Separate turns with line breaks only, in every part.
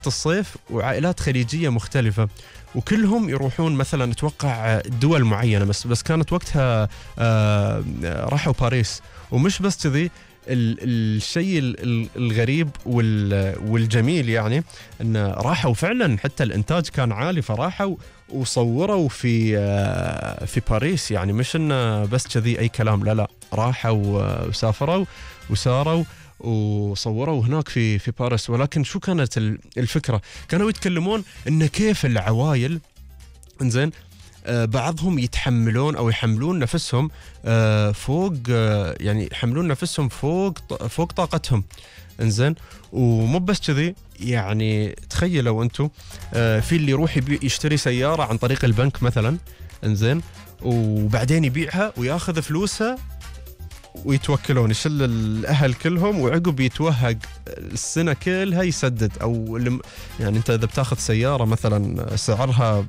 الصيف وعائلات خليجية مختلفة، وكلهم يروحون مثلا اتوقع دول معينة، بس كانت وقتها راحوا باريس. ومش بس كذي، الشيء الغريب والجميل يعني ان راحوا فعلا، حتى الانتاج كان عالي، فراحوا وصوروا في باريس، يعني مش انه بس كذي اي كلام، لا راحوا وسافروا وساروا وصوروا هناك في باريس. ولكن شو كانت الفكرة؟ كانوا يتكلمون إن كيف العوائل إنزين بعضهم يتحملون أو يحملون نفسهم فوق، يعني يحملون نفسهم فوق طاقتهم، إنزين. ومو بس كذي، يعني تخيلوا أنتم في اللي يروح يشتري سيارة عن طريق البنك مثلا، إنزين، وبعدين يبيعها وياخذ فلوسها ويتوكلون، يشل الأهل كلهم، وعقب يتوهق السنة كلها يسدد. أو يعني أنت إذا بتاخذ سيارة مثلا سعرها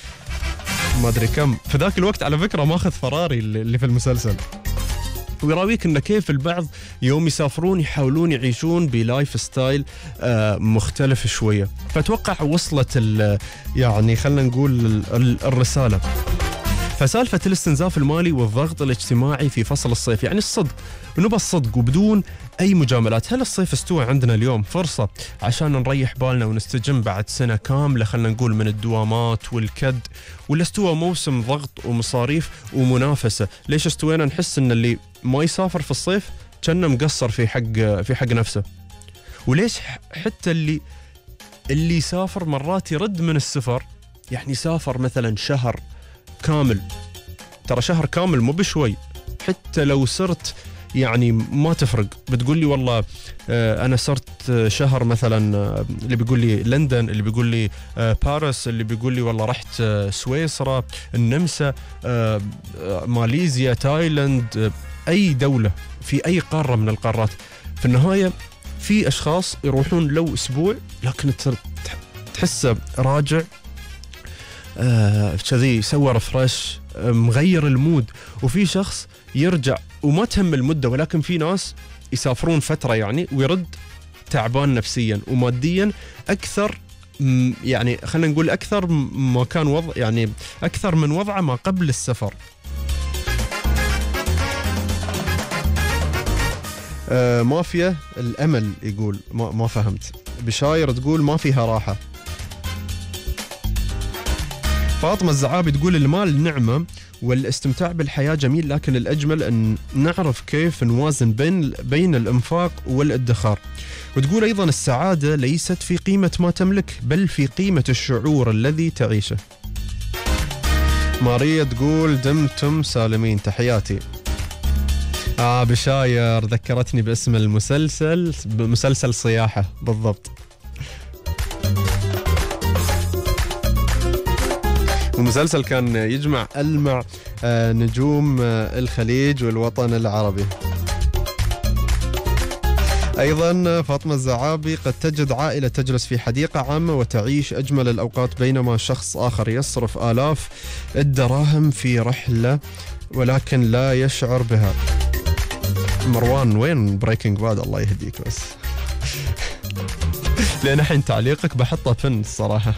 ما أدري كم، في ذاك الوقت على فكرة ماخذ فراري اللي في المسلسل، ويراويك إن كيف البعض يوم يسافرون يحاولون يعيشون بلايف ستايل مختلف شوية. فأتوقع وصلت يعني خلنا نقول الرسالة. فسالفة الاستنزاف المالي والضغط الاجتماعي في فصل الصيف، يعني الصدق، نبى الصدق وبدون أي مجاملات. هل الصيف استوى عندنا اليوم فرصة عشان نريح بالنا ونستجم بعد سنة كاملة خلنا نقول من الدوامات والكد، ولا استوى موسم ضغط ومصاريف ومنافسة؟ ليش استوينا نحس إن اللي ما يسافر في الصيف كأنه مقصر في حق نفسه؟ وليش حتى اللي يسافر مرات يرد من السفر، يعني سافر مثلا شهر كامل، ترى شهر كامل مو بشوي، حتى لو صرت يعني ما تفرق. بتقول لي والله أنا صرت شهر مثلا، اللي بيقول لي لندن، اللي بيقول لي باريس، اللي بيقول لي والله رحت سويسرا، النمسا، ماليزيا، تايلاند، أي دولة في أي قارة من القارات. في النهاية في أشخاص يروحون لو أسبوع لكن تحسه راجع كذي، سوى رفرش، مغير المود. وفي شخص يرجع وما تهم المدة، ولكن في ناس يسافرون فترة يعني ويرد تعبان نفسيا وماديا أكثر، يعني خلينا نقول أكثر ما كان وضع، يعني أكثر من وضعه ما قبل السفر. مافيا الأمل يقول ما فهمت. بشاير تقول ما فيها راحة. فاطمة الزعابي تقول المال نعمة والاستمتاع بالحياة جميل، لكن الأجمل أن نعرف كيف نوازن بين الإنفاق والادخار. وتقول أيضا السعادة ليست في قيمة ما تملك، بل في قيمة الشعور الذي تعيشه. ماريا تقول دمتم سالمين، تحياتي. بشاير ذكرتني باسم المسلسل، مسلسل صياحة بالضبط. المسلسل كان يجمع ألمع نجوم الخليج والوطن العربي. أيضا فاطمة الزعابي قد تجد عائلة تجلس في حديقة عامة وتعيش أجمل الأوقات، بينما شخص آخر يصرف آلاف الدراهم في رحلة ولكن لا يشعر بها. مروان وين بريكنج باد؟ الله يهديك بس لأن الحين تعليقك بحطه فن الصراحة.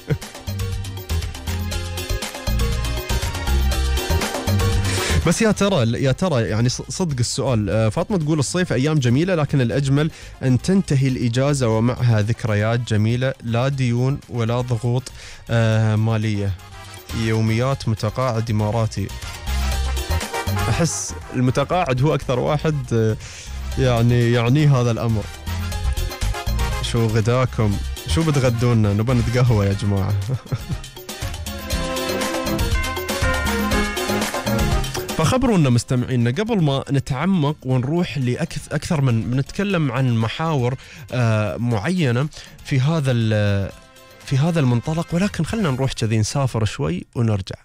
بس يا ترى يعني صدق السؤال. فاطمة تقول الصيف أيام جميلة، لكن الأجمل أن تنتهي الإجازة ومعها ذكريات جميلة، لا ديون ولا ضغوط مالية. يوميات متقاعد إماراتي. أحس المتقاعد هو أكثر واحد يعني هذا الأمر. شو غداكم؟ شو بتغدونا؟ نبى نتقهوى يا جماعة. فخبرونا مستمعينا قبل ما نتعمق ونروح لأكثر من نتكلم عن محاور معينة في هذا المنطلق، ولكن خلنا نروح كذي نسافر شوي ونرجع.